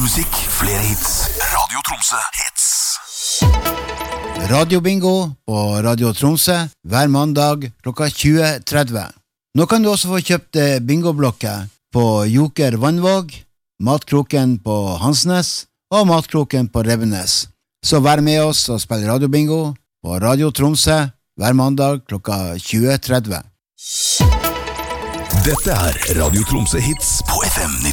musikk, flere hits. Radio Tromsø Hits. Radio Bingo på Radio Tromsø hver mandag klokka 20.30. Nå kan du også få kjøpt bingoblokker på Joker Vannvåg, Matkroken på Hansnes og Matkroken på Revenes. Så vær med oss og spill Radio Bingo på Radio Tromsø hver mandag klokka 20.30. Dette Radio Tromsø Hits på FM